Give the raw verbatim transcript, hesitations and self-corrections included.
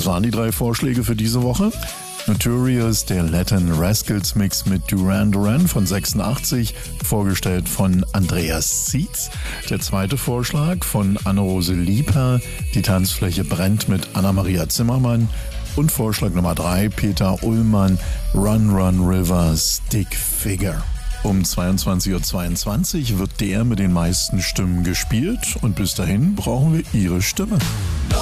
Das waren die drei Vorschläge für diese Woche. Notorious, der Latin Rascals Mix mit Duran Duran von sechsundachtzig, vorgestellt von Andreas Zietz. Der zweite Vorschlag von Anne-Rose Lieper, Die Tanzfläche brennt mit Anna-Maria Zimmermann. Und Vorschlag Nummer drei, Peter Ullmann, Run Run River, Stick Figure. Um zweiundzwanzig Uhr zweiundzwanzig wird der mit den meisten Stimmen gespielt und bis dahin brauchen wir Ihre Stimme.